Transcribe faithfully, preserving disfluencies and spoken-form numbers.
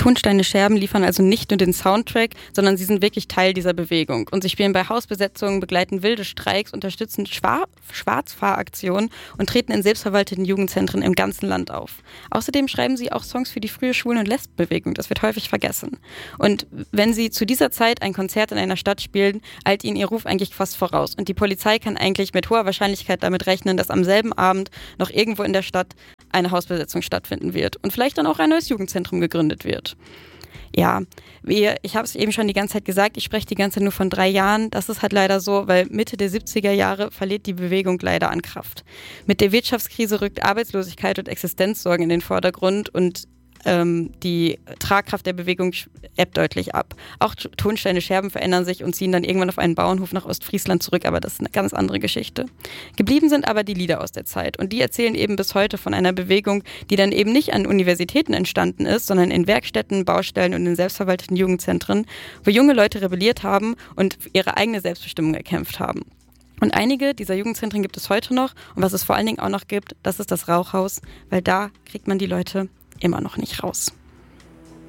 Tonsteine Scherben liefern also nicht nur den Soundtrack, sondern sie sind wirklich Teil dieser Bewegung. Und sie spielen bei Hausbesetzungen, begleiten wilde Streiks, unterstützen Schwar- Schwarzfahraktionen und treten in selbstverwalteten Jugendzentren im ganzen Land auf. Außerdem schreiben sie auch Songs für die frühe Schwulen- und Lesbenbewegung. Das wird häufig vergessen. Und wenn sie zu dieser Zeit ein Konzert in einer Stadt spielen, eilt ihnen ihr Ruf eigentlich fast voraus. Und die Polizei kann eigentlich mit hoher Wahrscheinlichkeit damit rechnen, dass am selben Abend noch irgendwo in der Stadt eine Hausbesetzung stattfinden wird und vielleicht dann auch ein neues Jugendzentrum gegründet wird. Ja, wir, ich habe es eben schon die ganze Zeit gesagt, ich spreche die ganze Zeit nur von drei Jahren. Das ist halt leider so, weil Mitte der siebziger Jahre verliert die Bewegung leider an Kraft. Mit der Wirtschaftskrise rückt Arbeitslosigkeit und Existenzsorgen in den Vordergrund und ähm, die Tragkraft der Bewegung ebbt deutlich ab. Auch Tonsteine Scherben verändern sich und ziehen dann irgendwann auf einen Bauernhof nach Ostfriesland zurück, aber das ist eine ganz andere Geschichte. Geblieben sind aber die Lieder aus der Zeit und die erzählen eben bis heute von einer Bewegung, die dann eben nicht an Universitäten entstanden ist, sondern in Werkstätten, Baustellen und in selbstverwalteten Jugendzentren, wo junge Leute rebelliert haben und ihre eigene Selbstbestimmung erkämpft haben. Und einige dieser Jugendzentren gibt es heute noch und was es vor allen Dingen auch noch gibt, das ist das Rauchhaus, weil da kriegt man die Leute immer noch nicht raus.